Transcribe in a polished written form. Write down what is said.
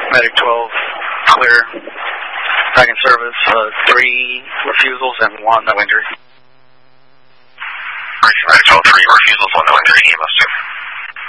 Medic 12, clear. Back in service, 3 refusals and 1 no injury. Medic 12, 3 refusals, 1 no injury, EMS 2.